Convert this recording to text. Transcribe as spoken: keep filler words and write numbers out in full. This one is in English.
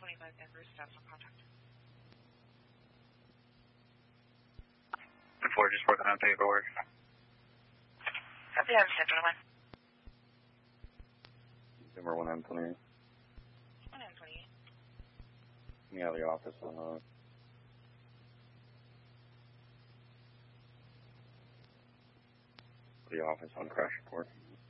twenty-five Denver, status on contact. Four, just working on paperwork. Copy, I have ten twenty-one. Denver one M twenty-eight. one M twenty-eight. Me out of the office on uh the office on crash report.